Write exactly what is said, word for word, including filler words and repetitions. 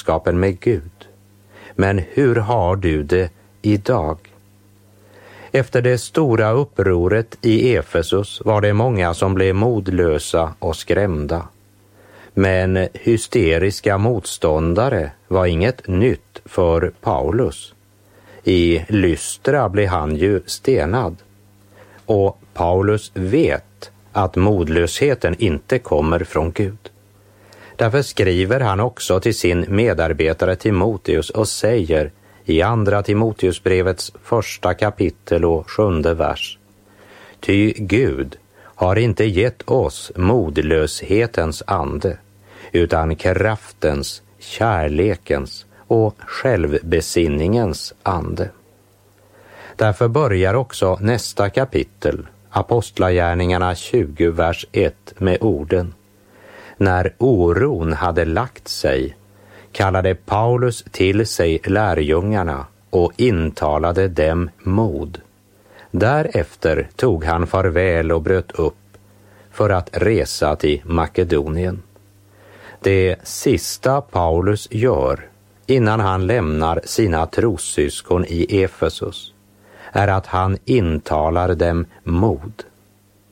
gemenskapen med Gud. Men hur har du det idag? Efter det stora upproret i Efesus var det många som blev modlösa och skrämda. Men hysteriska motståndare var inget nytt för Paulus. I Lystra blev han ju stenad. Och Paulus vet att modlösheten inte kommer från Gud. Därför skriver han också till sin medarbetare Timoteus och säger i andra Timoteusbrevets första kapitel och sjunde vers: Ty Gud har inte gett oss modlöshetens ande, utan kraftens, kärlekens och självbesinningens ande. Därför börjar också nästa kapitel, Apostlagärningarna tjugo, vers ett, med orden: När oron hade lagt sig kallade Paulus till sig lärjungarna och intalade dem mod. Därefter tog han farväl och bröt upp för att resa till Makedonien. Det sista Paulus gör innan han lämnar sina trossyskon i Efesus är att han intalar dem mod.